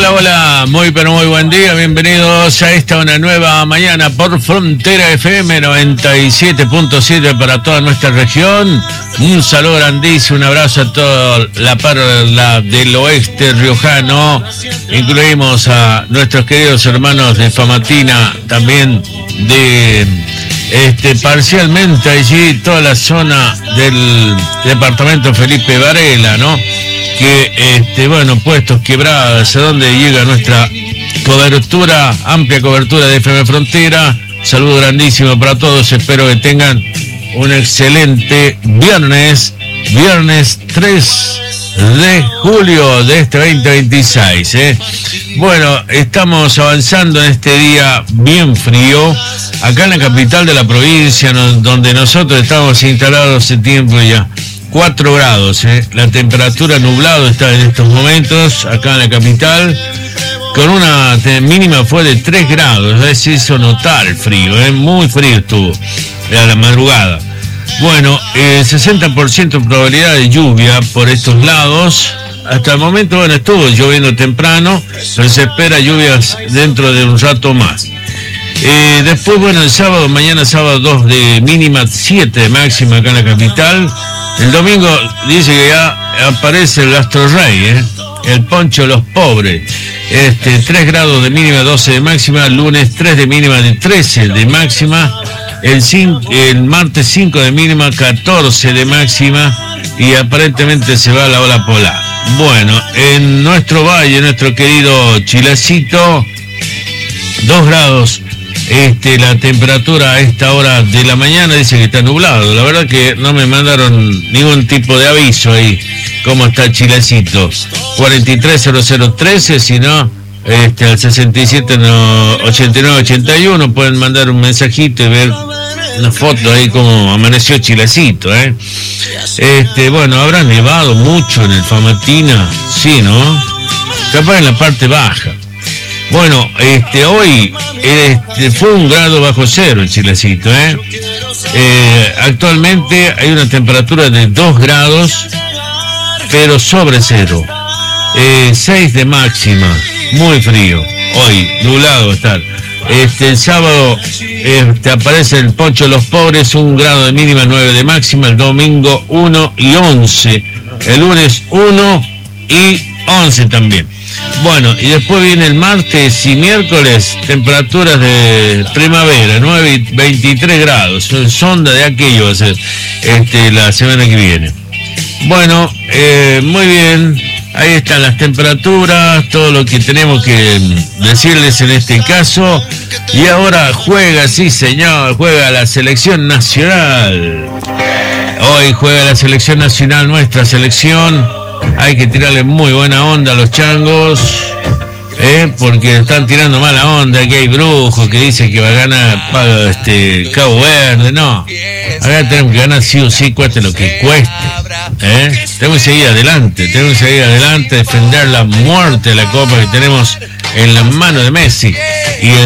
Hola, muy pero muy buen día, bienvenidos a una nueva mañana por Frontera FM 97.7 para toda nuestra región. Un saludo grandísimo, un abrazo a toda la parte del oeste riojano. Incluimos a nuestros queridos hermanos de Famatina, también de parcialmente allí toda la zona del departamento Felipe Varela, ¿no? Que, puestos Quebradas, a donde llega nuestra cobertura, amplia cobertura de FM Frontera. Saludo grandísimo para todos, espero que tengan un excelente viernes 3 de julio de este 2026, Bueno, estamos avanzando en este día bien frío, acá en la capital de la provincia, donde nosotros estamos instalados hace tiempo ya. 4 grados, la temperatura nublado está en estos momentos acá en la capital, con una mínima fue de 3 grados, se hizo notar el frío, muy frío estuvo a la madrugada. Bueno, 60% de probabilidad de lluvia por estos lados. Hasta el momento, estuvo lloviendo temprano, pero se espera lluvias dentro de un rato más. Después, el sábado, mañana sábado 2 de mínima, 7 de máxima acá en la capital. El domingo dice que ya aparece el Astro Rey, el poncho de los pobres. 3 grados de mínima, 12 de máxima. El lunes 3 de mínima, de 13 de máxima. El martes 5 de mínima, 14 de máxima. Y aparentemente se va la ola polar. Bueno, en nuestro valle, nuestro querido Chilacito, 2 grados. La temperatura a esta hora de la mañana dice que está nublado. La verdad que no me mandaron ningún tipo de aviso ahí, cómo está Chilacito. 430013, si no, al 67 89 81 pueden mandar un mensajito y ver una foto ahí como amaneció Chilacito, habrá nevado mucho en el Famatina, sí, ¿no? Capaz en la parte baja. Bueno, hoy fue 1 grado bajo cero el Chilacito, actualmente hay una temperatura de 2 grados, pero sobre cero. 6 de máxima, muy frío. Hoy, nublado va a estar. El sábado aparece el poncho de los pobres, 1 grado de mínima, 9 de máxima. El domingo 1 y 11. El lunes 1 y 11 también. Bueno, y después viene el martes y miércoles, temperaturas de primavera, 9 y 23 grados, sonda de aquello va a ser la semana que viene. Bueno, muy bien, ahí están las temperaturas, todo lo que tenemos que decirles en este caso. Y ahora juega, sí señor, juega la selección nacional. Hoy juega la selección nacional, nuestra selección. Hay que tirarle muy buena onda a los changos, porque están tirando mala onda, que hay brujos que dicen que va a ganar Cabo Verde. No, acá tenemos que ganar sí o sí, cueste lo que cueste. Tenemos que seguir adelante, defender la muerte de la copa que tenemos en las manos de Messi. Y